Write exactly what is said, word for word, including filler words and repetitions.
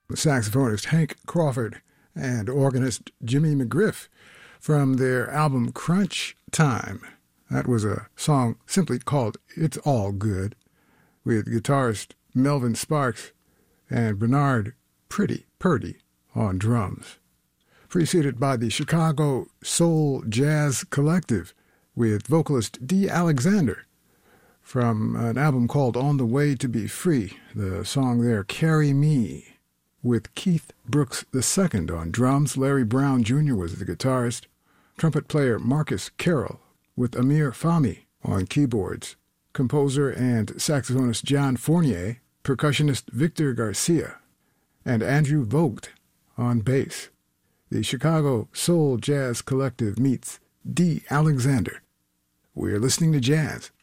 saxophonist Hank Crawford and organist Jimmy McGriff from their album Crunch Time. That was a song simply called It's All Good, with guitarist Melvin Sparks and Bernard Pretty Purdy on drums. Preceded by the Chicago Soul Jazz Collective with vocalist Dee Alexander from an album called On the Way to Be Free. The song there, Carry Me, with Keith Brooks the Second on drums. Larry Brown Junior was the guitarist. Trumpet player Marcus Carroll with Amir Fahmy on keyboards. Composer and saxophonist John Fournier, percussionist Victor Garcia, and Andrew Vogt on bass. The Chicago Soul Jazz Collective meets Dee Alexander. We're listening to jazz